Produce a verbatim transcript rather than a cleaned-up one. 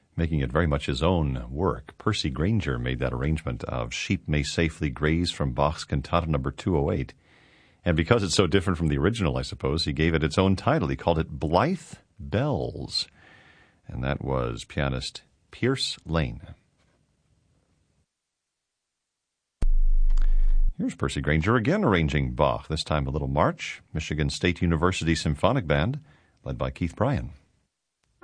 making it very much his own work. Percy Grainger made that arrangement of Sheep May Safely Graze from Bach's Cantata number two oh eight. And because it's so different from the original, I suppose, he gave it its own title. He called it Blythe Bells. And that was pianist Pierce Lane. Here's Percy Grainger again arranging Bach, this time a little march, Michigan State University Symphonic Band, led by Keith Bryan.